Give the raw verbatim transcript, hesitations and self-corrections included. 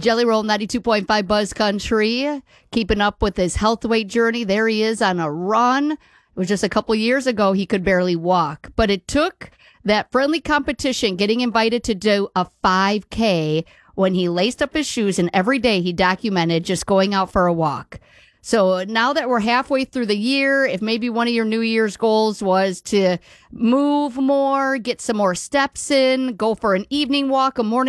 Jelly Roll ninety-two point five Buzz Country, keeping up with his health weight journey. There he is on a run. It was just a couple years ago he could barely walk, but it took that friendly competition, getting invited to do a five K, when he laced up his shoes, and every day he documented just going out for a walk. So now that we're halfway through the year, if maybe one of your New Year's goals was to move more, get some more steps in, go for an evening walk, a morning